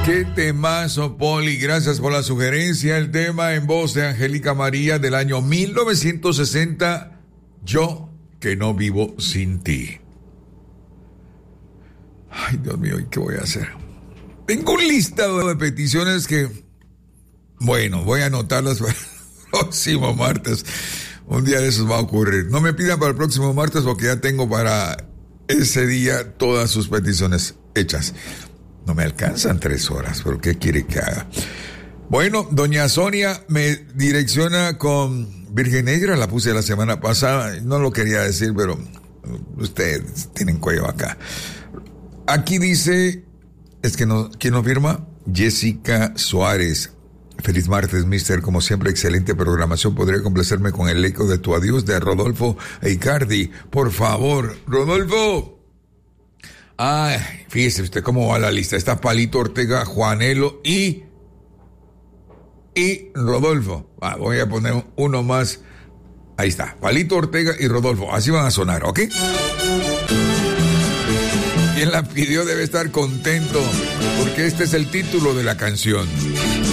Qué temazo, Poli. Gracias por la sugerencia. El tema en voz de Angélica María del año 1960. Yo que no vivo sin ti. Ay, Dios mío, ¿y qué voy a hacer? Tengo un listado de peticiones que, bueno, voy a anotarlas para el próximo martes. Un día de esos va a ocurrir. No me pidan para el próximo martes porque ya tengo para ese día todas sus peticiones hechas. No me alcanzan 3 horas, pero ¿qué quiere que haga? Bueno, doña Sonia me direcciona con Virgen Negra, la puse la semana pasada, no lo quería decir, pero ustedes tienen cuello acá. Aquí dice, es que no, ¿quién nos firma? Jessica Suárez. Feliz martes, mister. Como siempre, excelente programación. ¿Podría complacerme con el eco de tu adiós de Rodolfo Icardi? Por favor, Rodolfo. Ay, fíjese usted cómo va la lista. Está Palito Ortega, Juanelo y Rodolfo. Voy a poner uno más. Ahí está, Palito Ortega y Rodolfo. Así van a sonar, ¿ok? Quien la pidió debe estar contento porque este es el título de la canción.